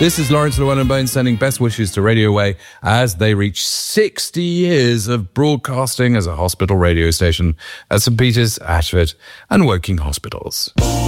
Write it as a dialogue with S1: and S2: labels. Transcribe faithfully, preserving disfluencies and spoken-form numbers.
S1: This is Lawrence Llewellyn-Bowen sending best wishes to Radio Way as they reach sixty years of broadcasting as a hospital radio station at St Peter's, Ashford and Woking hospitals.